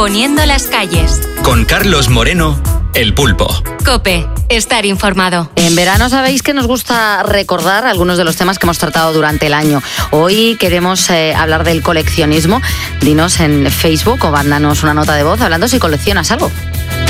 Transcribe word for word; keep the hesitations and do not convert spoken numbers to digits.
Poniendo las calles. Con Carlos Moreno, El Pulpo. COPE, estar informado. En verano sabéis que nos gusta recordar algunos de los temas que hemos tratado durante el año. Hoy queremos eh, hablar del coleccionismo. Dinos en Facebook o mándanos una nota de voz hablando si coleccionas algo.